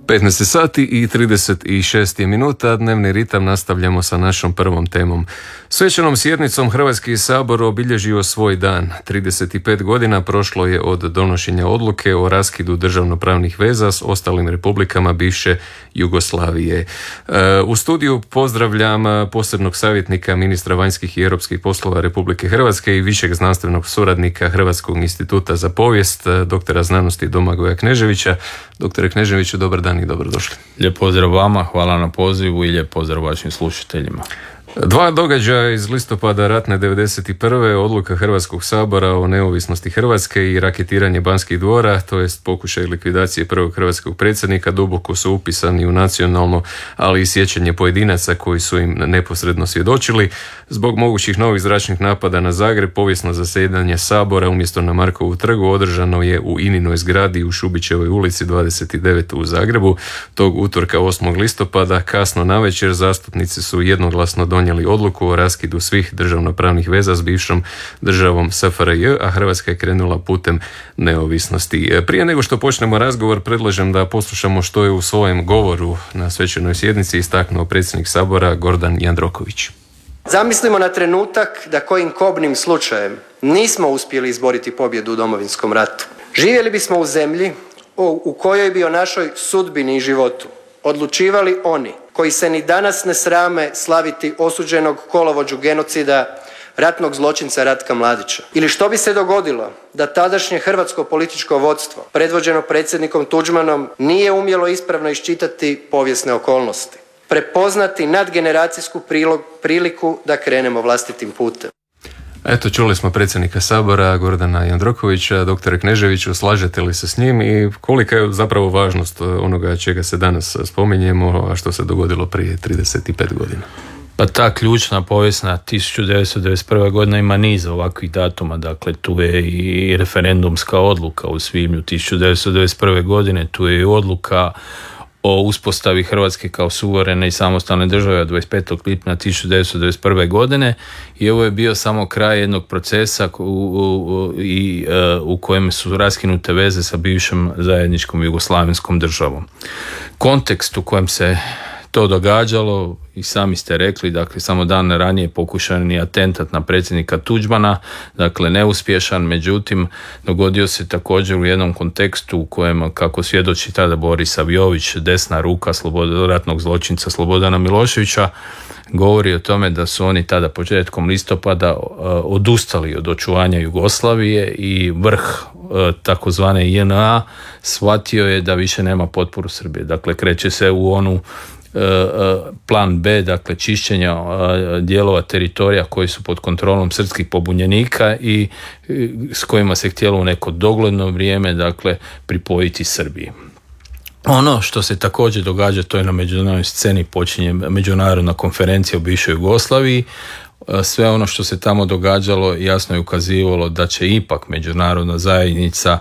15 sati i 36 minuta, dnevni ritam, nastavljamo sa našom prvom temom. Svečanom sjednicom Hrvatski sabor obilježio svoj dan. 35 godina prošlo je od donošenja odluke o raskidu državnopravnih veza s ostalim republikama bivše Jugoslavije. U studiju pozdravljam posebnog savjetnika ministra vanjskih i europskih poslova Republike Hrvatske i višeg znanstvenog suradnika Hrvatskog instituta za povijest, doktora znanosti Domagoja Kneževića. Doktore Kneževiću, dobar dan i dobrodošli. Lijep pozdrav vama, hvala na pozivu i lijep pozdrav vašim slušateljima. Dva događaja iz listopada ratne 91. odluka Hrvatskog sabora o neovisnosti Hrvatske i raketiranje Banskih dvora, to jest pokušaj likvidacije prvog hrvatskog predsjednika, duboko su upisani u nacionalno, ali i sjećanje pojedinaca koji su im neposredno svjedočili. Zbog mogućih novih zračnih napada na Zagreb, povijesno zasjedanje sabora umjesto na Markovu trgu održano je u Ininoj zgradi u Šubićevoj ulici 29 u Zagrebu. Tog utorka 8. listopada kasno navečer zastupnici su jednoglasno donijeli odluku o raskidu svih državnopravnih veza s bivšom državom SFRJ, a Hrvatska je krenula putem neovisnosti. Prije nego što počnemo razgovor, predlažem da poslušamo što je u svojem govoru na svečanoj sjednici istaknuo predsjednik Sabora Gordan Jandroković. Zamislimo na trenutak da kojim kobnim slučajem nismo uspjeli izboriti pobjedu u Domovinskom ratu. Živjeli bismo u zemlji u kojoj bi o našoj sudbini i životu odlučivali oni koji se ni danas ne srame slaviti osuđenog kolovođu genocida, ratnog zločinca Ratka Mladića. Ili što bi se dogodilo da tadašnje hrvatsko političko vodstvo, predvođeno predsjednikom Tuđmanom, nije umjelo ispravno iščitati povijesne okolnosti, prepoznati nadgeneracijsku priliku da krenemo vlastitim putem. Eto, čuli smo predsjednika Sabora Gordana Jandrokovića. Doktore Kneževiću, slažete li se s njim i kolika je zapravo važnost onoga čega se danas spominjemo, a što se dogodilo prije 35 godina? Pa ta ključna povijesna 1991. godina ima niz ovakvih datuma, dakle tu je i referendumska odluka u svibnju 1991. godine, tu je i odluka o uspostavi Hrvatske kao suverene i samostalne države od 25. lipnja 1991. godine i ovo je bio samo kraj jednog procesa u kojem su raskinute veze sa bivšom zajedničkom jugoslavenskom državom. Kontekst u kojem se to događalo, i sami ste rekli, dakle samo dan ranije pokušan je atentat na predsjednika Tuđmana, dakle neuspješan, međutim dogodio se također u jednom kontekstu u kojem, kako svjedoči tada Boris Savjović, desna ruka ratnog zločinca Slobodana Miloševića, govori o tome da su oni tada početkom listopada odustali od očuvanja Jugoslavije i vrh takozvane JNA shvatio je da više nema potporu Srbije. Dakle, kreće se u onu plan B, dakle čišćenja dijelova teritorija koji su pod kontrolom srpskih pobunjenika i s kojima se htjelo u neko dogledno vrijeme, dakle, pripojiti Srbiji. Ono što se također događa, to je na međunarodnoj sceni počinje međunarodna konferencija o bivšoj Jugoslaviji. Sve ono što se tamo događalo jasno je ukazivalo da će ipak međunarodna zajednica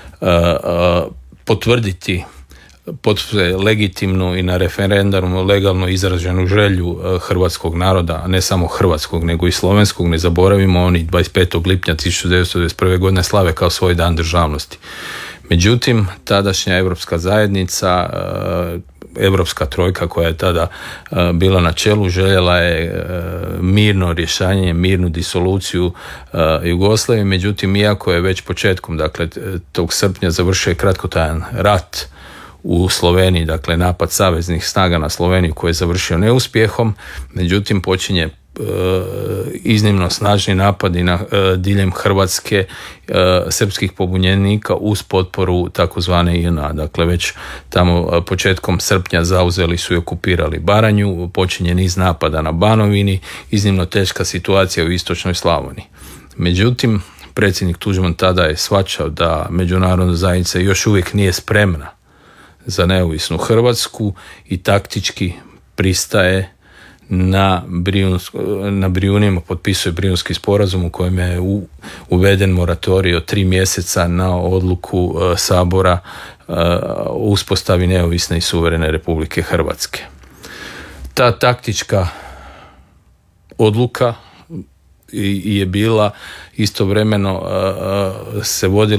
potvrditi legitimnu i na referendumu legalno izraženu želju hrvatskog naroda, a ne samo hrvatskog nego i slovenskog. Ne zaboravimo, oni 25. lipnja 1991. godine slave kao svoj dan državnosti. Međutim, tadašnja Europska zajednica, Europska trojka koja je tada bila na čelu, željela je mirno rješanje, mirnu disoluciju Jugoslavije. Međutim, iako je već početkom, dakle, tog srpnja završio kratkotrajan rat u Sloveniji, dakle napad saveznih snaga na Sloveniju koji je završio neuspjehom, međutim počinje iznimno snažni napadi na diljem Hrvatske srpskih pobunjenika uz potporu takozvane JNA. Dakle, već tamo početkom srpnja zauzeli su i okupirali Baranju, počinje niz napada na Banovini, iznimno teška situacija u istočnoj Slavoniji. Međutim, predsjednik Tuđman tada je shvaćao da međunarodna zajednica još uvijek nije spremna za neovisnu Hrvatsku i taktički pristaje na Brijunima, potpisuje Brijunski sporazum u kojem je uveden moratorij od 3 mjeseca na odluku Sabora o uspostavi neovisne i suverene Republike Hrvatske. Ta taktička odluka je bila istovremeno se vodila i bitka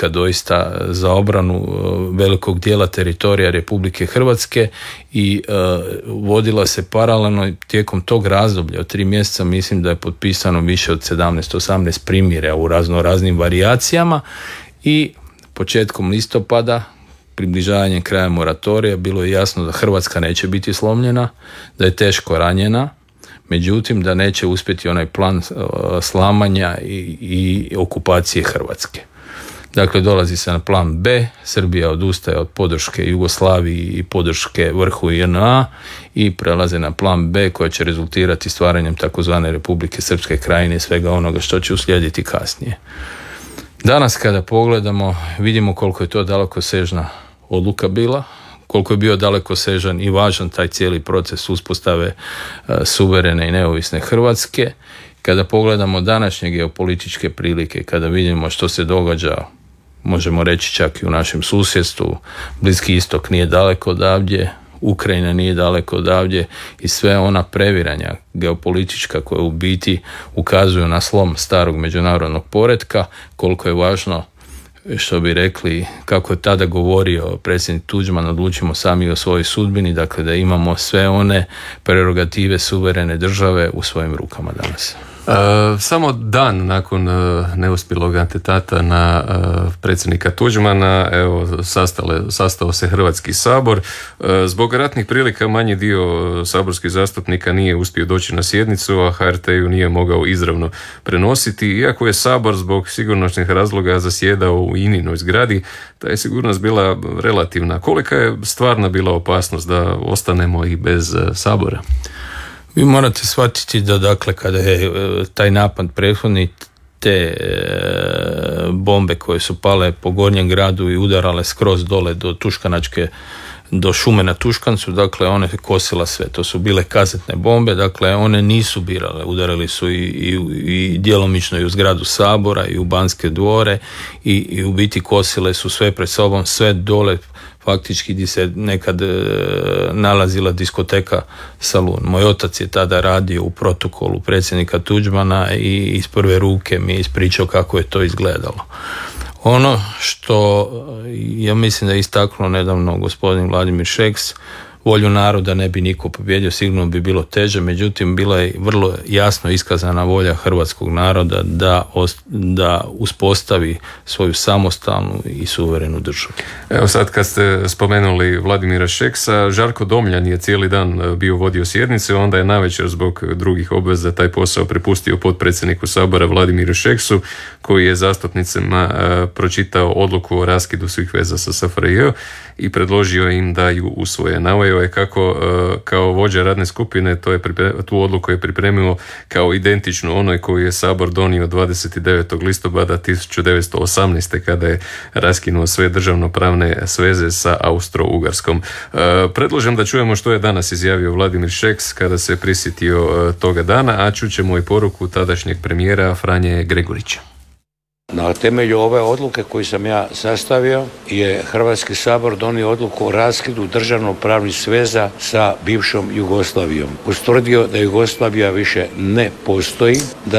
bitka doista za obranu velikog dijela teritorija Republike Hrvatske i vodila se paralelno tijekom tog razdoblja od 3 mjeseca. Mislim da je potpisano više od 17-18 primirja u raznim varijacijama i početkom listopada, približavanjem kraja moratorija, bilo je jasno da Hrvatska neće biti slomljena, da je teško ranjena, međutim da neće uspjeti onaj plan slamanja i okupacije Hrvatske. Dakle, dolazi se na plan B, Srbija odustaje od podrške Jugoslaviji i podrške vrhu JNA i prelaze na plan B koji će rezultirati stvaranjem takozvane Republike Srpske Krajine i svega onoga što će uslijediti kasnije. Danas kada pogledamo, vidimo koliko je to dalekosežna odluka bila, koliko je bio dalekosežan i važan taj cijeli proces uspostave suverene i neovisne Hrvatske. Kada pogledamo današnje geopolitičke prilike, kada vidimo što se događa, možemo reći čak i u našem susjedstvu, Bliski istok nije daleko odavdje, Ukrajina nije daleko odavdje i sve ona previranja geopolitička koja u biti ukazuju na slom starog međunarodnog poretka, koliko je važno, što bi rekli, kako je tada govorio predsjednik Tuđman, odlučimo sami o svojoj sudbini, dakle da imamo sve one prerogative suverene države u svojim rukama danas. Samo dan nakon neuspjelog atentata na predsjednika Tuđmana, evo, sastao se Hrvatski sabor. Zbog ratnih prilika manji dio saborskih zastupnika nije uspio doći na sjednicu, a HRT ju nije mogao izravno prenositi. Iako je sabor zbog sigurnosnih razloga zasjedao u INA-inoj zgradi, ta je sigurnost bila relativna. Kolika je stvarna bila opasnost da ostanemo i bez sabora? Vi morate shvatiti da, dakle, kada je taj napad prethodni, te bombe koje su pale po Gornjem gradu i udarale skroz dole do Tuškanačke, do šume na Tuškancu, dakle one kosila sve. To su bile kazetne bombe, dakle one nisu birale, udarili su i djelomično i u zgradu Sabora i u Banske dvore i u biti kosile su sve pred sobom, sve dole faktički gdje se nekad nalazila diskoteka Salun. Moj otac je tada radio u protokolu predsjednika Tuđmana i iz prve ruke mi je ispričao kako je to izgledalo. Ono što ja mislim da je istaknuo nedavno gospodin Vladimir Šeks, volju naroda ne bi niko pobjedio, sigurno bi bilo teže, međutim bila je vrlo jasno iskazana volja hrvatskog naroda da uspostavi svoju samostalnu i suverenu državu. Evo sad kad ste spomenuli Vladimira Šeksa, Žarko Domljan je cijeli dan bio vodio sjednice, onda je navečer zbog drugih obveza taj posao prepustio potpredsjedniku Sabora Vladimiru Šeksu, koji je zastupnicima pročitao odluku o raskidu svih veza sa SFRJ i predložio im da ju usvoje. Naveo je kako kao vođa radne skupine tu odluku je pripremio kao identičnu onoj koju je Sabor donio 29. listopada 1918. kada je raskinuo sve državnopravne sveze sa Austro-Ugarskom. Predlažem da čujemo što je danas izjavio Vladimir Šeks kada se prisjetio toga dana, a čućemo i poruku tadašnjeg premijera Franje Gregurića. Na temelju ove odluke koju sam ja sastavio je Hrvatski sabor donio odluku o raskidu državnopravnih sveza sa bivšom Jugoslavijom. Ustvrdio da Jugoslavija više ne postoji,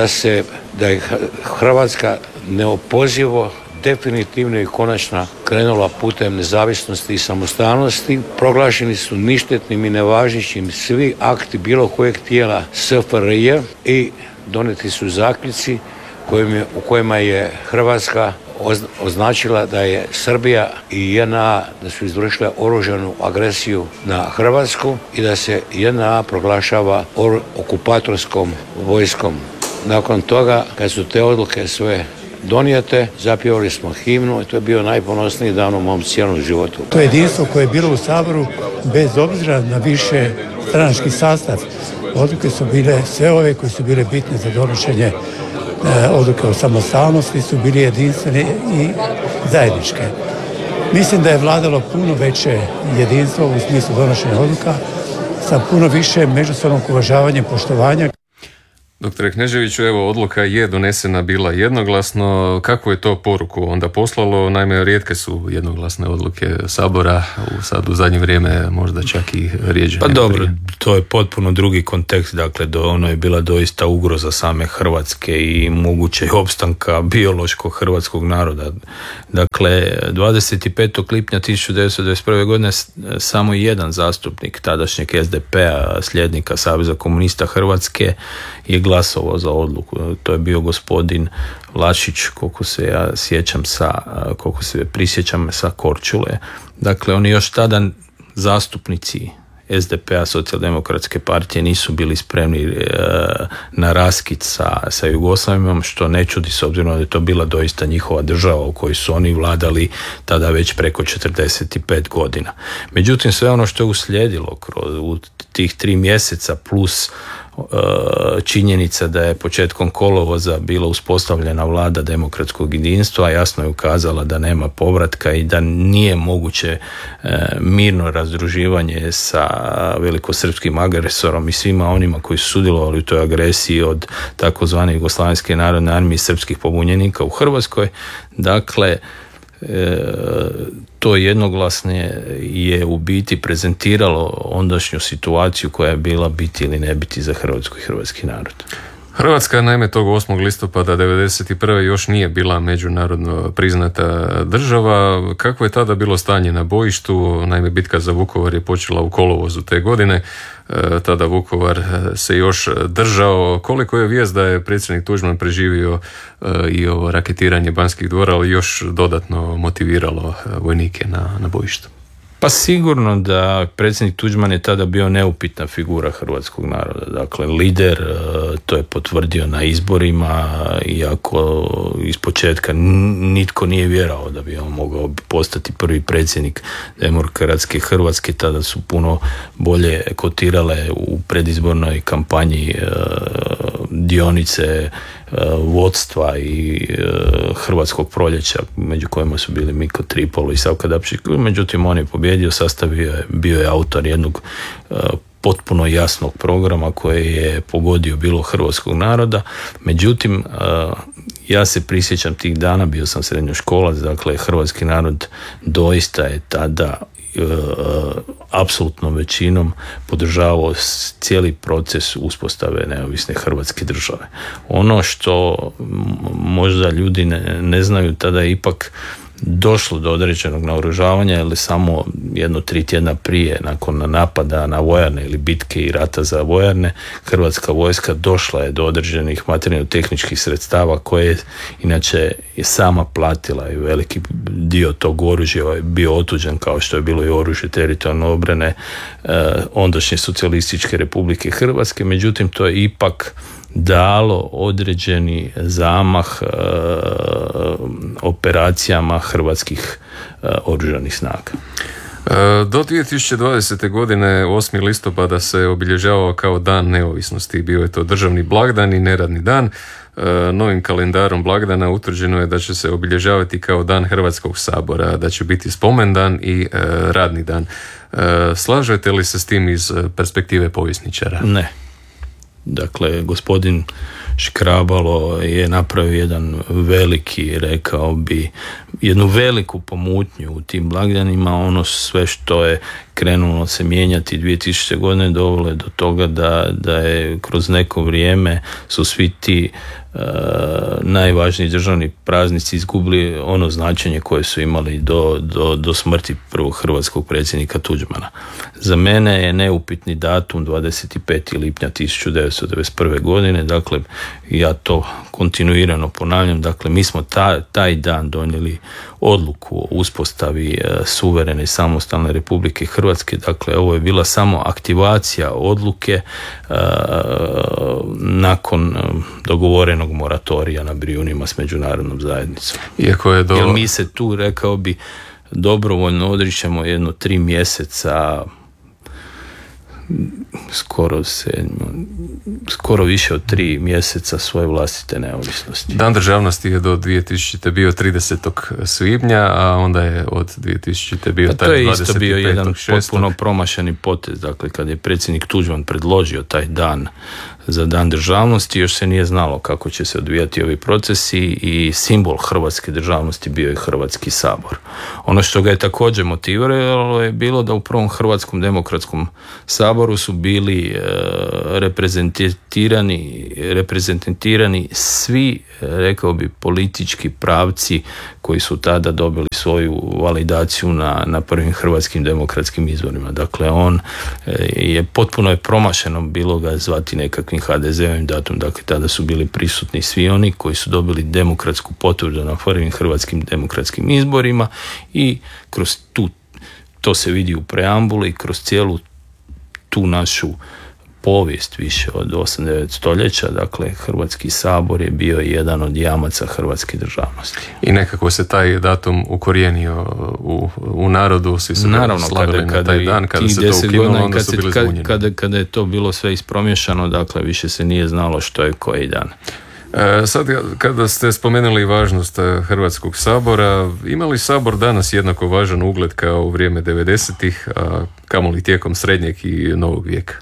da je Hrvatska neopozivo, definitivno i konačno krenula putem nezavisnosti i samostalnosti. Proglašeni su ništetnim i nevažećim svi akti bilo kojeg tijela SFRJ i donijeti su zaključci u kojima je Hrvatska označila da je Srbija i JNA da su izvršile oružanu agresiju na Hrvatsku i da se JNA proglašava okupatorskom vojskom. Nakon toga, kad su te odluke sve donijete, zapjevali smo himnu i to je bio najponosniji dan u mom cijelom životu. To je jedinstvo koje je bilo u Saboru bez obzira na više stranački sastav. Odluke su bile, sve ove koje su bile bitne za donošenje odluke o samostalnosti su bili jedinstvene i zajedničke. Mislim da je vladalo puno veće jedinstvo u smislu donošenja odluka sa puno više međusobnog uvažavanja i poštovanja. Doktore Kneževiću, evo, odluka je donesena bila jednoglasno. Kako je to poruku onda poslalo? Naime, rijetke su jednoglasne odluke Sabora, sad u zadnje vrijeme možda čak i rijeđe. Pa dobro, to je potpuno drugi kontekst, dakle ono je bila doista ugroza same Hrvatske i moguće opstanka biološkog hrvatskog naroda. Dakle, 25. lipnja 1921. godine samo jedan zastupnik tadašnjeg SDP-a, sljednika Saveza komunista Hrvatske, je glasovao za odluku. To je bio gospodin Vlašić, koliko se prisjećam sa Korčule. Dakle, oni još tada zastupnici SDP-a, Socijaldemokratske partije, nisu bili spremni na raskid sa Jugoslavijom, što ne čudi s obzirom da je to bila doista njihova država u kojoj su oni vladali tada već preko 45 godina. Međutim, sve ono što je uslijedilo u tih 3 mjeseca plus činjenica da je početkom kolovoza bila uspostavljena vlada demokratskog jedinstva jasno je ukazala da nema povratka i da nije moguće mirno razdruživanje sa velikosrpskim agresorom i svima onima koji su sudjelovali u toj agresiji od takozvane Jugoslavenske narodne armije srpskih pobunjenika u Hrvatskoj. Dakle, to jednoglasne je u biti prezentiralo ondašnju situaciju koja je bila biti ili ne biti za Hrvatsku i hrvatski narod. Hrvatska, naime, tog 8. listopada 1991. još nije bila međunarodno priznata država. Kako je tada bilo stanje na bojištu? Naime, bitka za Vukovar je počela u kolovozu te godine. Tada Vukovar se još držao. Koliko je vijest da je predsjednik Tuđman preživio i ovo raketiranje Banskih dvora, ali još dodatno motiviralo vojnike na bojištu? Pa sigurno da predsjednik Tuđman je tada bio neupitna figura hrvatskog naroda. Dakle, lider, to je potvrdio na izborima, iako ispočetka nitko nije vjerao da bi on mogao postati prvi predsjednik demokratske Hrvatske. Tada su puno bolje kotirale u predizbornoj kampanji dionice vodstva i Hrvatskog proljeća, među kojima su bili Miko Tripolo i Savka Dapšić. Međutim, on je pobjedio, bio je autor jednog potpuno jasnog programa koje je pogodio bilo hrvatskog naroda. Međutim, ja se prisjećam tih dana, bio sam srednjoškolac, dakle hrvatski narod doista je tada apsolutnom većinom podržavao cijeli proces uspostave neovisne Hrvatske države. Ono što možda ljudi ne znaju, tada je ipak došlo do određenog naoružavanja, ili samo 1-3 tjedna prije, nakon napada na vojarne ili bitke i rata za vojarne, Hrvatska vojska došla je do određenih materijalno-tehničkih sredstava koje inače je sama platila i veliki dio tog oružja je bio otuđen, kao što je bilo i oružje teritorijalne obrane ondašnje Socijalističke Republike Hrvatske. Međutim, to je ipak dalo određeni zamah operacijama hrvatskih oružanih snaga. Do 2020. godine 8. listopada se obilježavao kao Dan neovisnosti. Bio je to državni blagdan i neradni dan. Novim kalendarom blagdana utvrđeno je da će se obilježavati kao Dan Hrvatskog sabora, da će biti spomendan i radni dan. Slažete li se s tim iz perspektive povjesničara? Ne. Dakle, gospodin Škrabalo je napravio jedan veliki, rekao bi, jednu veliku pomutnju u tim blagdanima. Ono sve što je krenulo se mijenjati 2000. godine dovelo je do toga da je kroz neko vrijeme su svi ti najvažniji državni praznici izgubili ono značenje koje su imali do smrti prvog hrvatskog predsjednika Tuđmana. Za mene je neupitni datum 25. lipnja 1991. godine, dakle ja to kontinuirano ponavljam, dakle mi smo taj dan donijeli odluku o uspostavi suverene i samostalne Republike Hrvatske. Dakle, ovo je bila samo aktivacija odluke nakon dogovorenog moratorija na Brijunima s međunarodnom zajednicom. Jer mi se tu, rekao bi, dobrovoljno odričemo 3 mjeseca skoro više od 3 mjeseca svoje vlastite neovisnosti. Dan državnosti je do 2000. bio 30. svibnja, a onda je od 2000. bio taj 25. To je isto bio jedan 6. potpuno promašeni potez. Dakle, kad je predsjednik Tuđman predložio taj dan za dan državnosti, još se nije znalo kako će se odvijati ovi procesi i simbol hrvatske državnosti bio je Hrvatski sabor. Ono što ga je također motiviralo je bilo da u prvom Hrvatskom demokratskom saboru su bili reprezentirani svi, rekao bi, politički pravci koji su tada dobili svoju validaciju na prvim hrvatskim demokratskim izborima. Dakle, on je potpuno promašeno bilo ga zvati nekakvim HDZ-ovim datum. Dakle, tada su bili prisutni svi oni koji su dobili demokratsku potvrdu na prvim hrvatskim demokratskim izborima i kroz to se vidi u preambuli i kroz cijelu tu našu povijest više od 8-9 stoljeća, dakle Hrvatski sabor je bio jedan od jamaca hrvatske državnosti. I nekako se taj datum ukorijenio u narodu, svi su slavili na taj dan, kada se to ukinulo, onda su bili zbunjeni. Kada je to bilo sve ispromješano, dakle više se nije znalo što je koji dan. Sad, kada ste spomenuli važnost Hrvatskog sabora, ima li Sabor danas jednako važan ugled kao u vrijeme 90-ih, a kamoli tijekom srednjeg i novog vijeka?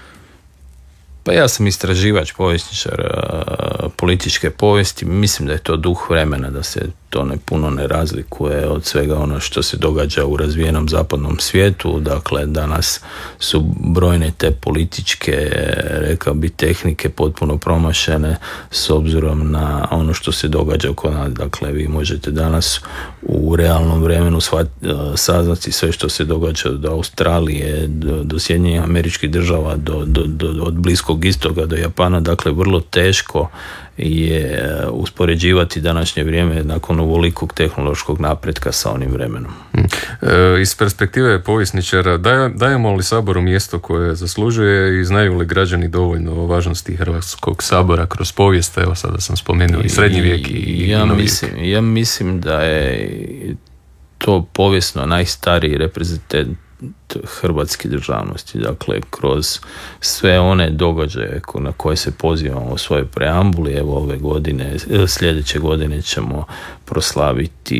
Pa ja sam istraživač, povjesničar političke povijesti. Mislim da je to duh vremena, da se to puno ne razlikuje od svega ono što se događa u razvijenom zapadnom svijetu. Dakle, danas su brojne te političke, rekao bi, tehnike potpuno promašene s obzirom na ono što se događa oko nas. Dakle, vi možete danas u realnom vremenu saznati sve što se događa od Australije do Sjedinjenih Američkih Država, od Bliskog istoka do Japana. Dakle, vrlo teško je uspoređivati današnje vrijeme nakon ovolikog tehnološkog napretka sa onim vremenom. Iz perspektive povjesničara, dajemo li Saboru mjesto koje zaslužuje i znaju li građani dovoljno o važnosti Hrvatskog sabora kroz povijest? Evo, sada sam spomenuo i srednji vijek i novi vijek. Ja mislim da je to povijesno najstariji reprezentant hrvatske državnosti. Dakle, kroz sve one događaje na koje se pozivamo u svojoj preambuli, evo ove godine, sljedeće godine ćemo proslaviti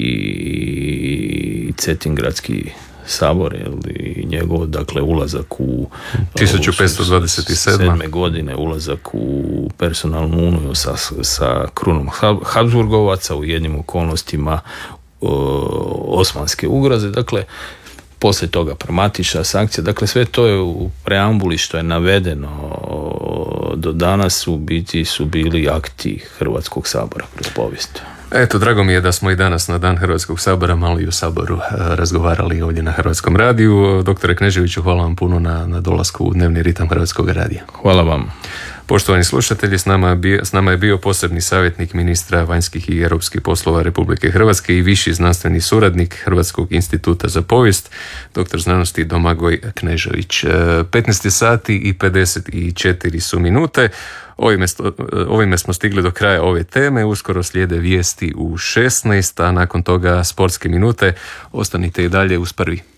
Cetingradski sabor i njegov, dakle, ulazak u 1527. godine, ulazak u personalnu uniju sa krunom Habsburgovaca, u jednim okolnostima osmanske ugroze. Dakle, poslije toga Promatiša, sankcija, dakle sve to je u preambuli što je navedeno do danas, u biti su bili akti Hrvatskog sabora kroz povijest. Eto, drago mi je da smo i danas na dan Hrvatskog sabora malo i o Saboru razgovarali ovdje na Hrvatskom radiju. Doktore Kneževiću, hvala vam puno na dolasku u dnevni ritam Hrvatskog radija. Hvala vam. Poštovani slušatelji, s nama je bio posebni savjetnik ministra vanjskih i europskih poslova Republike Hrvatske i viši znanstveni suradnik Hrvatskog instituta za povijest, doktor znanosti Domagoj Knežević. 15 sati i 54 su minute. Ovime smo stigli do kraja ove teme. Uskoro slijede vijesti u 16, a nakon toga sportske minute. Ostanite i dalje uz Prvi.